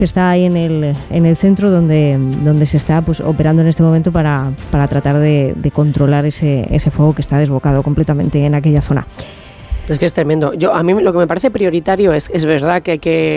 que está ahí en el centro donde se está pues operando en este momento para tratar de controlar ese fuego que está desbocado completamente en aquella zona. Es que es tremendo. A mí lo que me parece prioritario es verdad que hay que